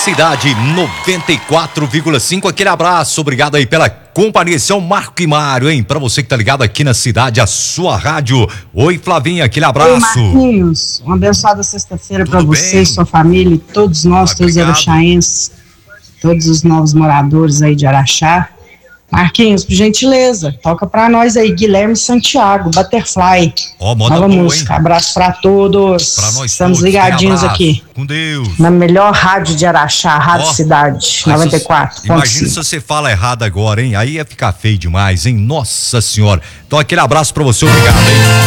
Cidade 94,5, aquele abraço, obrigado aí pela companhia, esse é o Marco e Mário, hein? Pra você que tá ligado aqui na cidade, a sua rádio. Oi, Flavinha, aquele abraço. Oi, Marquinhos, uma abençoada sexta-feira pra você e sua família, e todos nós, todos os araxaenses, todos os novos moradores aí de Araxá. Marquinhos, por gentileza, toca pra nós aí, Guilherme Santiago, Butterfly. Nova música, hein? Abraço pra todos. Pra nós estamos todos, ligadinhos aqui. Com Deus. Na melhor rádio de Araxá, Rádio Cidade, 94. Imagina se você fala errado agora, hein? Aí ia ficar feio demais, hein? Nossa Senhora. Então aquele abraço pra você, obrigado, hein?